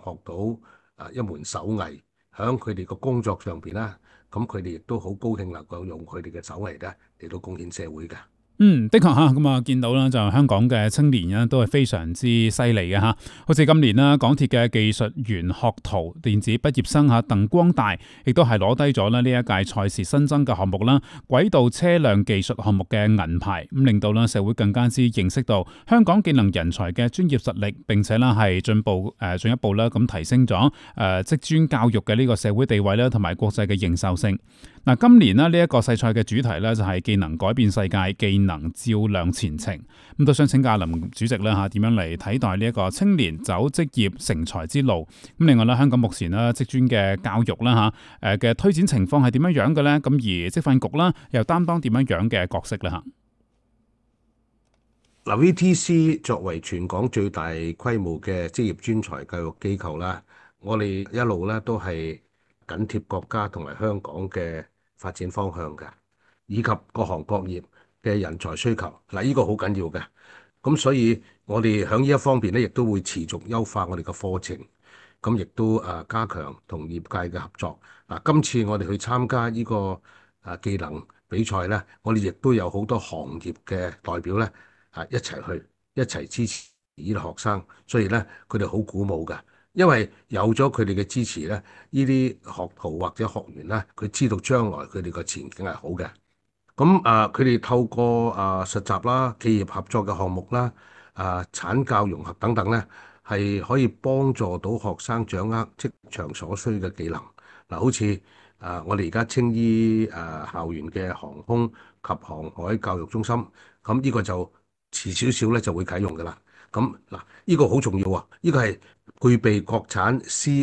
學到一門手藝，喺佢哋個工作上邊啦，咁佢哋亦都好高興能夠用佢哋嘅手藝咧嚟到貢獻社會嘅。 的確嚇，咁啊見到啦，就香港嘅青年咧都係非常之犀利嘅嚇。好似今年啦，港鐵嘅技術員學徒電子畢業生嚇鄧光大，亦都係攞低咗呢一屆賽事新增嘅項目啦，軌道車輛技術項目嘅銀牌，咁令到啦社會更加之認識到香港技能人才嘅專業實力，並且啦係進一步啦咁提升咗職專教育嘅呢個社會地位啦，同埋國際嘅認受性。嗱，今年呢一個世賽嘅主題咧就係技能改變世界，技能照亮前程。咁都想請教林主席啦嚇，點樣嚟睇待呢一個青年走職業成才之路？咁另外咧，香港目前咧職專嘅教育啦嚇，嘅推展情況係點樣樣嘅咧？咁而職訓局啦又擔當點樣樣嘅角色咧嚇？ 嗱，VTC 作為全港最大規模嘅職業專才教育機構啦，我哋一路咧都係緊貼國家同埋香港嘅發展方向嘅，以及各行各業嘅人才需求。嗱，呢個好緊要嘅。咁所以我哋喺呢一方面咧，亦都會持續優化我哋嘅課程，咁亦都加強同業界嘅合作。嗱，今次我哋去參加呢個技能比賽咧，我哋亦都有好多行業嘅代表咧一齊去一齊支持呢啲學生，所以咧佢哋好鼓舞㗎。因為有咗佢哋嘅支持咧，呢啲學徒或者學員咧，佢知道將來佢哋個前景係好嘅。咁佢哋透過實習啦、企業合作嘅項目啦、產教融合等等咧，係可以幫助到學生掌握職場所需嘅技能。嗱，好似我哋而家青衣校園嘅航空及航海教育中心，咁呢個就遲少少咧就會啟用㗎啦。咁嗱，呢個好重要啊！呢個係具備國產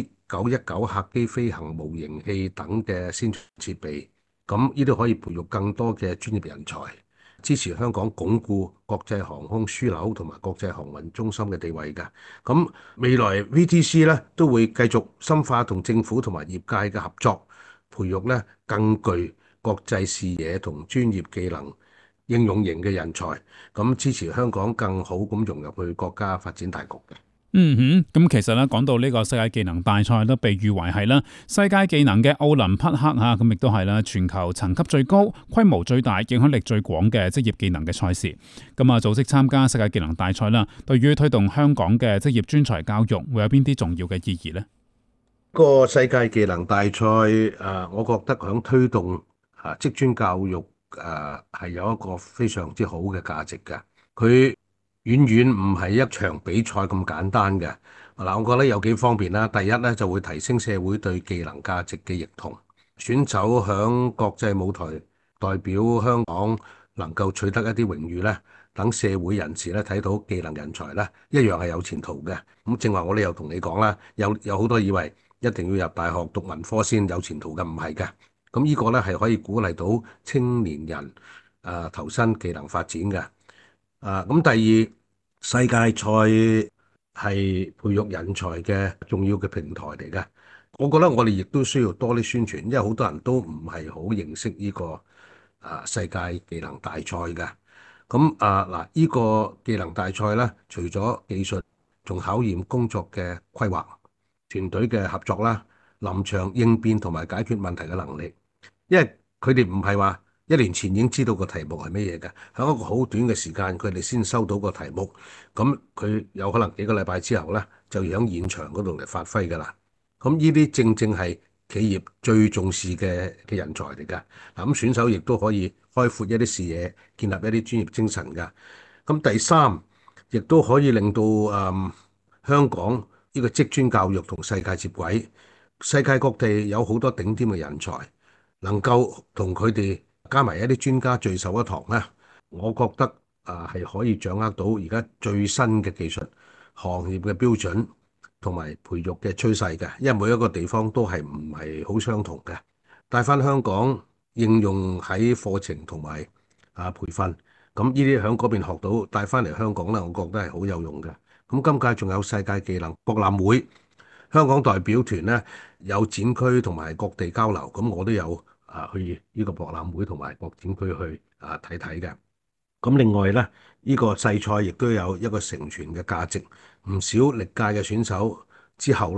C919客機飛行模型器等嘅先進設備。咁呢啲可以培育更多嘅專業人才，支持香港鞏固國際航空樞紐同埋國際航運中心嘅地位嘅。咁未來 VTC 咧都會繼續深化同政府同埋業界嘅合作，培育咧更具國際視野同專業技能應用型嘅人才，咁支持香港更好咁融入去國家發展大局嘅。 咁其實咧講到呢個世界技能大賽都被譽為係啦世界技能嘅奧林匹克嚇，咁亦都係啦全球層級最高、規模最大、影響力最廣嘅職業技能嘅賽事。咁啊，組織參加世界技能大賽啦，對於推動香港嘅職業專才教育會有邊啲重要嘅意義呢？ 個世界技能大賽我覺得響推動職專教育係有一個非常之好嘅價值嘅。佢遠遠唔係一場比賽咁簡單嘅。嗱，我覺得有幾方面啦。第一咧，就會提升社會對技能價值嘅認同。選手響國際舞台代表香港能夠取得一啲榮譽咧，等社會人士咧睇到技能人才咧一樣係有前途嘅。咁正話我哋又同你講啦，有好多以為一定要入大學讀文科先有前途嘅，唔係嘅。咁呢個咧係可以鼓勵到青年人投身技能發展嘅。咁第二，世界賽係培育人才嘅重要嘅平台嚟嘅。我覺得我哋亦都需要多啲宣傳，因為好多人都唔係好認識呢個世界技能大賽嘅。咁嗱，呢個技能大賽咧，除咗技術，仲考驗工作嘅規劃、團隊嘅合作啦、臨場應變同埋解決問題嘅能力。因為佢哋唔係話一年前已經知道個題目係咩嘢嘅，喺一個好短嘅時間，佢哋先收到個題目，咁佢有可能幾個禮拜之後咧，就要喺現場嗰度嚟發揮㗎啦。咁呢啲正正係企業最重視嘅人才嚟㗎。嗱，咁選手亦都可以開闊一啲視野，建立一啲專業精神㗎。咁第三，亦都可以令到香港呢個職專教育同世界接軌，世界各地有好多頂尖嘅人才。能夠同佢哋加埋一啲專家聚首一堂咧，我覺得係可以掌握到而家最新嘅技術、行業嘅標準同埋培育嘅趨勢嘅。因為每一個地方都係唔係好相同嘅，帶翻香港應用喺課程同埋培訓，咁呢啲喺嗰邊學到帶翻嚟香港咧，我覺得係好有用嘅。咁今屆仲有世界技能博覽會，香港代表團咧有展區同埋各地交流，咁我都有去呢個博覽會同埋各展區去睇睇嘅。咁另外咧，呢個世賽亦都有一個承傳嘅價值，唔少歷屆嘅選手之後